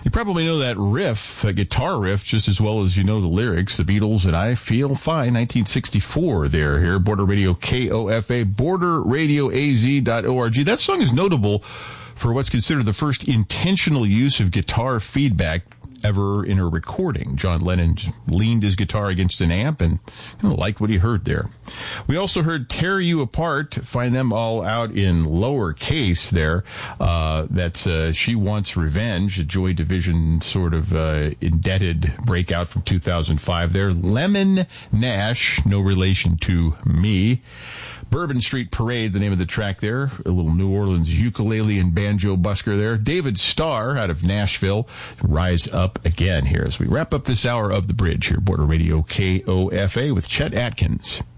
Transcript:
You probably know that riff, a guitar riff, just as well as you know the lyrics. The Beatles and I Feel Fine, 1964 there here. Border Radio KOFA, borderradioaz.org. That song is notable for what's considered the first intentional use of guitar feedback ever in a recording. John Lennon leaned his guitar against an amp and liked what he heard there. We also heard Tear You Apart. Find them all out in lowercase there. That's She Wants Revenge, a Joy Division sort of indebted breakout from 2005 there. Lemon Nash, no relation to me. Bourbon Street Parade, the name of the track there. A little New Orleans ukulele and banjo busker there. David Starr out of Nashville. Rise Up Again here as we wrap up this hour of The Bridge here. Border Radio KOFA with Chet Atkins.